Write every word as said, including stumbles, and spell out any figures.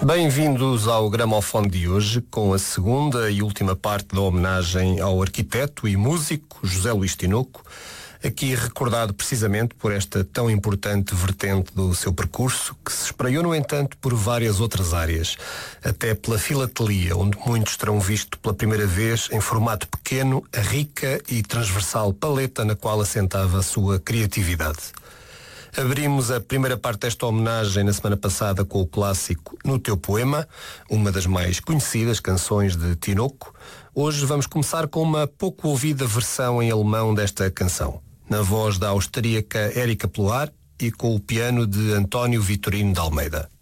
Bem-vindos ao Gramofone de hoje, com a segunda e última parte da homenagem ao arquiteto e músico José Luís Tinoco, aqui recordado precisamente por esta tão importante vertente do seu percurso, que se espraiou, no entanto, por várias outras áreas, até pela filatelia, onde muitos terão visto pela primeira vez, em formato pequeno, a rica e transversal paleta na qual assentava a sua criatividade. Abrimos a primeira parte desta homenagem na semana passada com o clássico No Teu Poema, uma das mais conhecidas canções de Tinoco. Hoje vamos começar com uma pouco ouvida versão em alemão desta canção, na voz da austríaca Érica Ploar e com o piano de António Vitorino de Almeida.